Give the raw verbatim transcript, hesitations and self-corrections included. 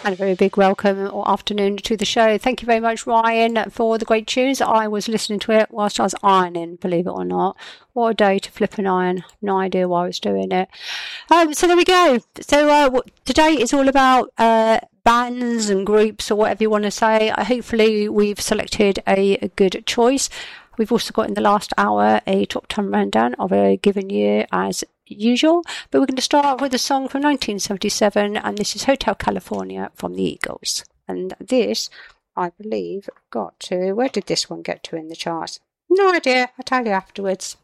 And a very big welcome or afternoon to the show. Thank you very much, Ryan, for the great tunes. I was listening to it whilst I was ironing, believe it or not. What a day to flip an iron. No idea why I was doing it. Um, so there we go. So uh, today is all about uh, bands and groups or whatever you want to say. Uh, hopefully we've selected a, a good choice. We've also got in the last hour a top ten rundown of a given year as usual, but we're going to start with a song from nineteen seventy-seven, and this is Hotel California from the Eagles. And this, I believe, got to, where did this one get to in the charts? No idea, I'll tell you afterwards.